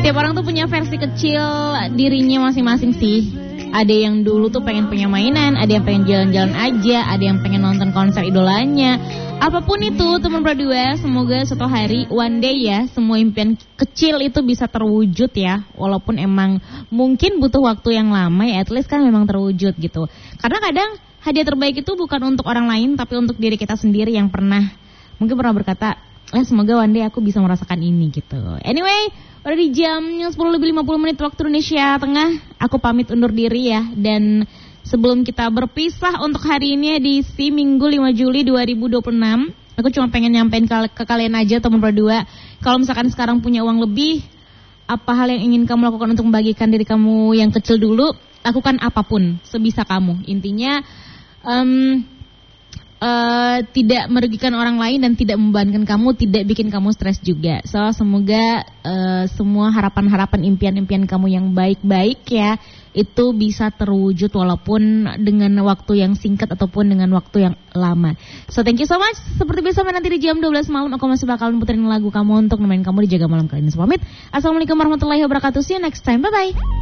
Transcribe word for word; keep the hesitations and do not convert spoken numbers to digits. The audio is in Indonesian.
Setiap orang tuh punya versi kecil dirinya masing-masing sih. Ada yang dulu tuh pengen punya mainan, ada yang pengen jalan-jalan aja, ada yang pengen nonton konser idolanya. Apapun itu teman berdua, semoga suatu hari one day ya semua impian kecil itu bisa terwujud ya. Walaupun emang mungkin butuh waktu yang lama ya, at least kan memang terwujud gitu. Karena kadang hadiah terbaik itu bukan untuk orang lain tapi untuk diri kita sendiri yang pernah mungkin pernah berkata, eh semoga one day aku bisa merasakan ini gitu. Anyway, udah di jamnya sepuluh lebih lima puluh menit waktu Indonesia Tengah. Aku pamit undur diri ya. Dan sebelum kita berpisah untuk hari ini di si Minggu lima Juli dua ribu dua puluh enam, aku cuma pengen nyampein ke, ke kalian aja teman berdua. Kalau misalkan sekarang punya uang lebih, apa hal yang ingin kamu lakukan untuk membagikan diri kamu yang kecil dulu? Lakukan apapun sebisa kamu. Intinya um, uh, tidak merugikan orang lain dan tidak membebankan kamu, tidak bikin kamu stres juga. So semoga uh, semua harapan-harapan impian-impian kamu yang baik-baik ya itu bisa terwujud walaupun dengan waktu yang singkat ataupun dengan waktu yang lama. So thank you so much. Seperti biasa nanti di jam dua belas malam aku masih bakal puterin lagu kamu untuk nemenin kamu di Jaga Malam kali ini. So pamit. Assalamualaikum warahmatullahi wabarakatuh. See you next time. Bye bye.